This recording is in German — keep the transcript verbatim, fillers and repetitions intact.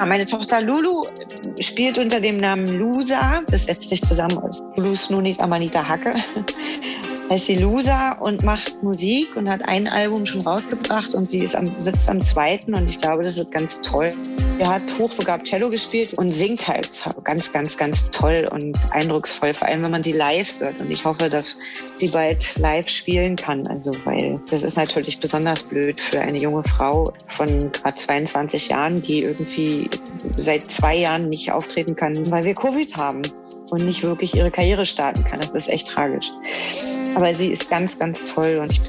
Meine Tochter Lulu spielt unter dem Namen Lusa. Das setzt sich zusammen aus Lulu Snunit Amanita Hacke. Heißt sie Lusa und macht Musik und hat ein Album schon rausgebracht und sie ist am, sitzt am zweiten und ich glaube, das wird ganz toll. Sie hat hochbegabt Cello gespielt und singt halt ganz, ganz, ganz toll und eindrucksvoll, vor allem wenn man sie live hört. Und ich hoffe, dass sie bald live spielen kann. Also, weil das ist natürlich besonders blöd für eine junge Frau von gerade zweiundzwanzig Jahren, die irgendwie seit zwei Jahren nicht auftreten kann, weil wir Covid haben und nicht wirklich ihre Karriere starten kann. Das ist echt tragisch. Aber sie ist ganz, ganz toll und ich bin